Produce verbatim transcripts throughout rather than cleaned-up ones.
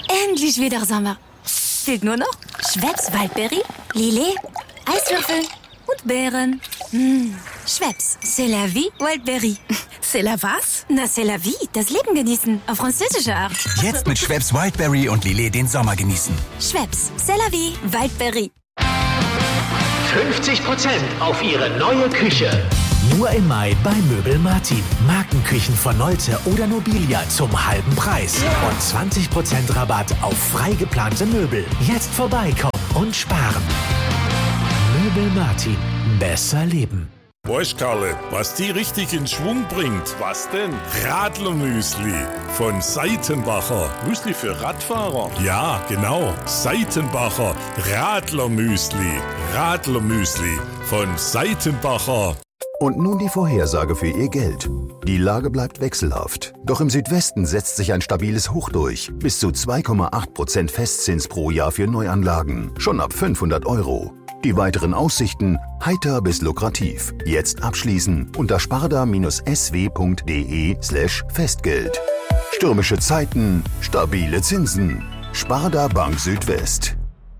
Endlich wieder Sommer. Fehlt nur noch Schweppes Waldberry, Lillet, Eiswürfel und Beeren. Mmh. Schweppes, c'est la vie, Waldberry. C'est la was? Na, c'est la vie, das Leben genießen, auf französische Art. Jetzt mit Schweppes Wildberry und Lillet den Sommer genießen. Schweppes, c'est la vie, Waldberry. fünfzig Prozent auf Ihre neue Küche. Nur im Mai bei Möbel Martin. Markenküchen von Nolte oder Nobilia zum halben Preis. Und zwanzig Prozent Rabatt auf frei geplante Möbel. Jetzt vorbeikommen und sparen. Möbel Martin. Besser leben. Weißt, Karle, was die richtig in Schwung bringt? Was denn? Radlermüsli von Seitenbacher. Müsli für Radfahrer? Ja, genau. Seitenbacher Radlermüsli. Radlermüsli von Seitenbacher. Und nun die Vorhersage für Ihr Geld. Die Lage bleibt wechselhaft. Doch im Südwesten setzt sich ein stabiles Hoch durch. Bis zu zwei Komma acht Prozent Festzins pro Jahr für Neuanlagen. Schon ab fünfhundert Euro. Die weiteren Aussichten heiter bis lukrativ. Jetzt abschließen unter sparda-sw.de slash Festgeld. Stürmische Zeiten, stabile Zinsen. Sparda Bank Südwest.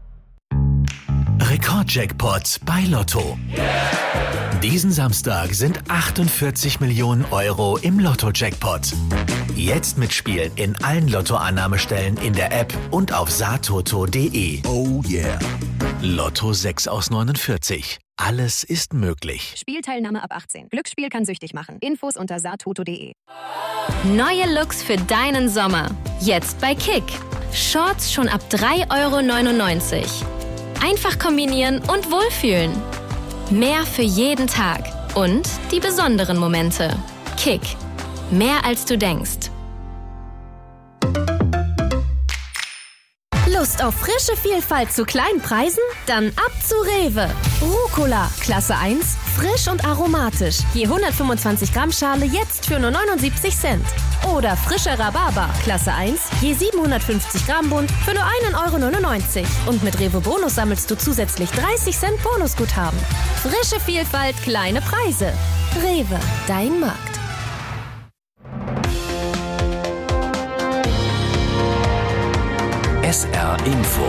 Rekordjackpot bei Lotto. Diesen Samstag sind achtundvierzig Millionen Euro im Lotto-Jackpot. Jetzt mitspielen in allen Lottoannahmestellen in der App und auf satoto punkt de. Oh yeah. Lotto sechs aus neunundvierzig. Alles ist möglich. Spielteilnahme ab achtzehn. Glücksspiel kann süchtig machen. Infos unter satoto punkt de. Neue Looks für deinen Sommer. Jetzt bei Kick. Shorts schon ab drei Euro neunundneunzig. Einfach kombinieren und wohlfühlen. Mehr für jeden Tag. Und die besonderen Momente. Kick. Mehr als du denkst. Lust auf frische Vielfalt zu kleinen Preisen? Dann ab zu Rewe. Rucola, Klasse eins, frisch und aromatisch. Je hundertfünfundzwanzig Gramm Schale jetzt für nur neunundsiebzig Cent. Oder frischer Rhabarber, Klasse eins, je siebenhundertfünfzig Gramm Bund für nur ein Euro neunundneunzig. Und mit Rewe Bonus sammelst du zusätzlich dreißig Cent Bonusguthaben. Frische Vielfalt, kleine Preise. Rewe, dein Markt. S R Info.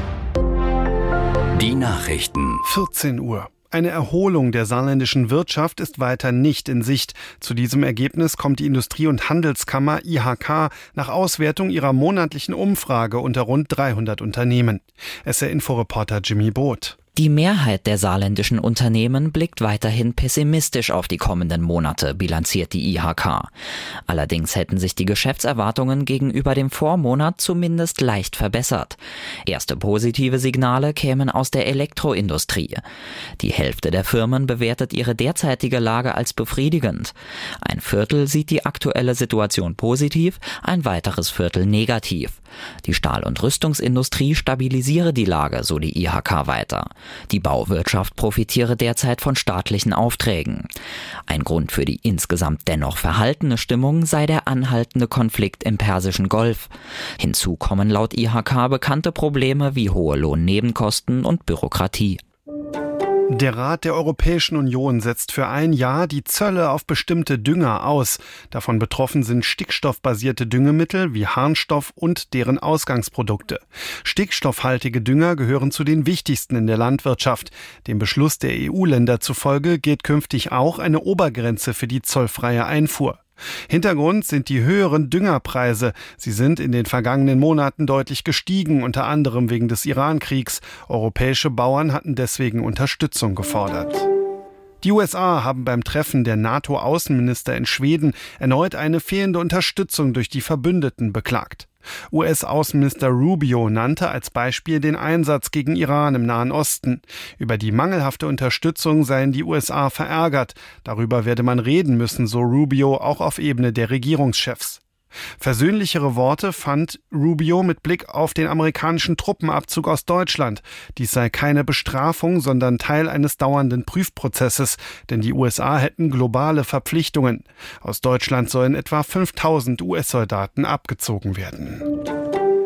Die Nachrichten. vierzehn Uhr. Eine Erholung der saarländischen Wirtschaft ist weiter nicht in Sicht. Zu diesem Ergebnis kommt die Industrie- und Handelskammer I H K nach Auswertung ihrer monatlichen Umfrage unter rund dreihundert Unternehmen. S R-Info-Reporter Jimmy Both. Die Mehrheit der saarländischen Unternehmen blickt weiterhin pessimistisch auf die kommenden Monate, bilanziert die I H K. Allerdings hätten sich die Geschäftserwartungen gegenüber dem Vormonat zumindest leicht verbessert. Erste positive Signale kämen aus der Elektroindustrie. Die Hälfte der Firmen bewertet ihre derzeitige Lage als befriedigend. Ein Viertel sieht die aktuelle Situation positiv, ein weiteres Viertel negativ. Die Stahl- und Rüstungsindustrie stabilisiere die Lage, so die I H K weiter. Die Bauwirtschaft profitiere derzeit von staatlichen Aufträgen. Ein Grund für die insgesamt dennoch verhaltene Stimmung sei der anhaltende Konflikt im Persischen Golf. Hinzu kommen laut I H K bekannte Probleme wie hohe Lohnnebenkosten und Bürokratie. Der Rat der Europäischen Union setzt für ein Jahr die Zölle auf bestimmte Dünger aus. Davon betroffen sind stickstoffbasierte Düngemittel wie Harnstoff und deren Ausgangsprodukte. Stickstoffhaltige Dünger gehören zu den wichtigsten in der Landwirtschaft. Dem Beschluss der E U-Länder zufolge gilt künftig auch eine Obergrenze für die zollfreie Einfuhr. Hintergrund sind die höheren Düngerpreise. Sie sind in den vergangenen Monaten deutlich gestiegen, unter anderem wegen des Iran-Kriegs. Europäische Bauern hatten deswegen Unterstützung gefordert. Die U S A haben beim Treffen der NATO-Außenminister in Schweden erneut eine fehlende Unterstützung durch die Verbündeten beklagt. U S-Außenminister Rubio nannte als Beispiel den Einsatz gegen Iran im Nahen Osten. Über die mangelhafte Unterstützung seien die U S A verärgert. Darüber werde man reden müssen, so Rubio, auch auf Ebene der Regierungschefs. Versöhnlichere Worte fand Rubio mit Blick auf den amerikanischen Truppenabzug aus Deutschland. Dies sei keine Bestrafung, sondern Teil eines dauernden Prüfprozesses, denn die U S A hätten globale Verpflichtungen. Aus Deutschland sollen etwa fünftausend U S-Soldaten abgezogen werden.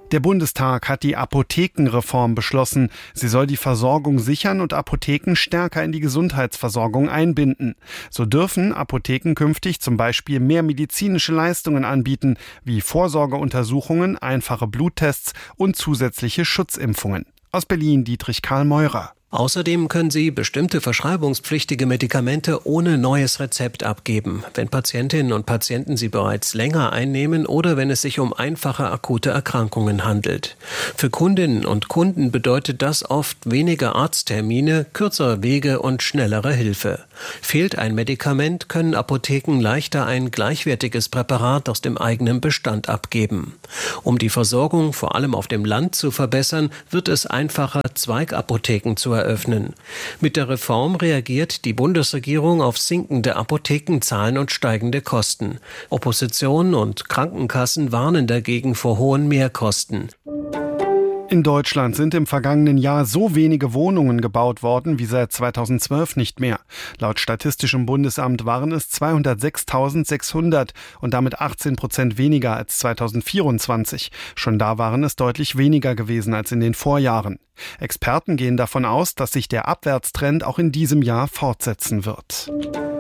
Der Bundestag hat die Apothekenreform beschlossen. Sie soll die Versorgung sichern und Apotheken stärker in die Gesundheitsversorgung einbinden. So dürfen Apotheken künftig zum Beispiel mehr medizinische Leistungen anbieten, wie Vorsorgeuntersuchungen, einfache Bluttests und zusätzliche Schutzimpfungen. Aus Berlin Dietrich Karl Meurer. Außerdem können sie bestimmte verschreibungspflichtige Medikamente ohne neues Rezept abgeben, wenn Patientinnen und Patienten sie bereits länger einnehmen oder wenn es sich um einfache akute Erkrankungen handelt. Für Kundinnen und Kunden bedeutet das oft weniger Arzttermine, kürzere Wege und schnellere Hilfe. Fehlt ein Medikament, können Apotheken leichter ein gleichwertiges Präparat aus dem eigenen Bestand abgeben. Um die Versorgung vor allem auf dem Land zu verbessern, wird es einfacher, Zweigapotheken zu eröffnen. Mit der Reform reagiert die Bundesregierung auf sinkende Apothekenzahlen und steigende Kosten. Opposition und Krankenkassen warnen dagegen vor hohen Mehrkosten. In Deutschland sind im vergangenen Jahr so wenige Wohnungen gebaut worden wie seit zweitausendzwölf nicht mehr. Laut Statistischem Bundesamt waren es zweihundertsechstausendsechshundert und damit achtzehn Prozent weniger als zweitausendvierundzwanzig. Schon da waren es deutlich weniger gewesen als in den Vorjahren. Experten gehen davon aus, dass sich der Abwärtstrend auch in diesem Jahr fortsetzen wird.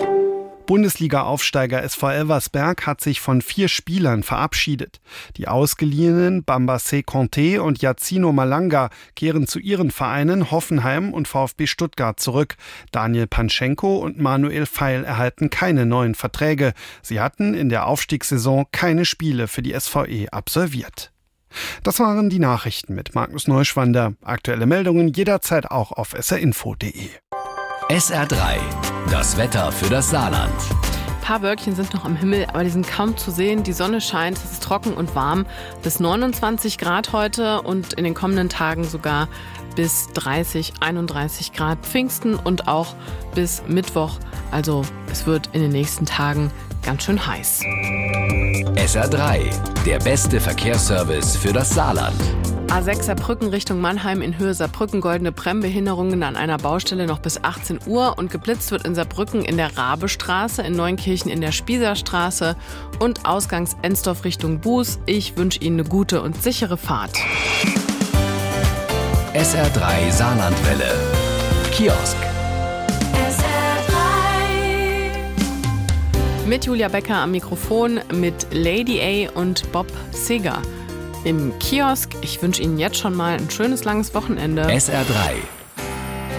Bundesliga-Aufsteiger S V Elversberg hat sich von vier Spielern verabschiedet. Die ausgeliehenen Bambassé Conté und Yacino Malanga kehren zu ihren Vereinen Hoffenheim und VfB Stuttgart zurück. Daniel Panschenko und Manuel Feil erhalten keine neuen Verträge. Sie hatten in der Aufstiegssaison keine Spiele für die S V E absolviert. Das waren die Nachrichten mit Magnus Neuschwander. Aktuelle Meldungen jederzeit auch auf s r info punkt d e. S R drei, das Wetter für das Saarland. Ein paar Wölkchen sind noch am Himmel, aber die sind kaum zu sehen. Die Sonne scheint, es ist trocken und warm. Bis neunundzwanzig Grad heute und in den kommenden Tagen sogar bis dreißig, einunddreißig Grad Pfingsten und auch bis Mittwoch. Also es wird in den nächsten Tagen ganz schön heiß. S R drei, der beste Verkehrsservice für das Saarland. A sechs Saarbrücken Richtung Mannheim in Höhe Saarbrücken goldene Bremsbehinderungen an einer Baustelle noch bis achtzehn Uhr und geblitzt wird in Saarbrücken in der Rabestraße, in Neunkirchen in der Spießerstraße und Ausgangs Ensdorf Richtung Buß. Ich wünsche Ihnen eine gute und sichere Fahrt. S R drei Saarlandwelle. Kiosk. S R drei. Mit Julia Becker am Mikrofon, mit Lady A und Bob Seger im Kiosk. Ich wünsche Ihnen jetzt schon mal ein schönes langes Wochenende. S R drei